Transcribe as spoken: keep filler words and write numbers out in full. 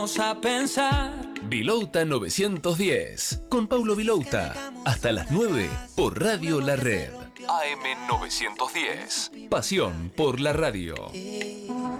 Vamos a pensar. Vilouta novecientos diez, con Paulo Vilouta, hasta las nueve por Radio La Red. A M novecientos diez, pasión por la radio.